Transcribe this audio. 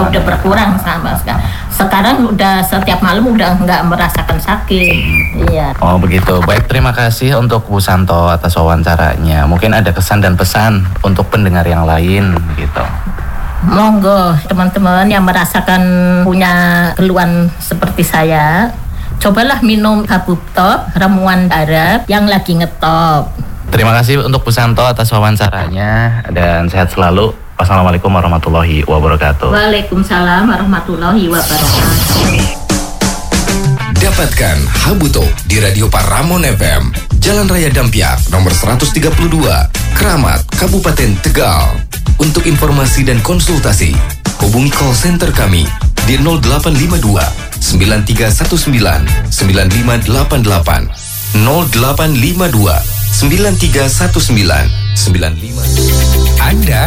udah berkurang sama sekali. Sekarang udah setiap malam udah nggak merasakan sakit. Iya. Oh begitu. Baik, terima kasih untuk Bu Santo atas wawancaranya. Mungkin ada kesan dan pesan untuk pendengar yang lain gitu. Monggo teman-teman yang merasakan punya keluhan seperti saya, cobalah minum Habub Top, ramuan Arab yang lagi ngetop. Terima kasih untuk Bu Santo atas wawancaranya dan sehat selalu. Wassalamualaikum warahmatullahi wabarakatuh. Waalaikumsalam warahmatullahi wabarakatuh. Dapatkan Habuto di Radio Paramon FM, Jalan Raya Dampiak, nomor 132, Keramat, Kabupaten Tegal. Untuk informasi dan konsultasi, hubungi call center kami di 0852 9319 9588 0852 9319 95. Anda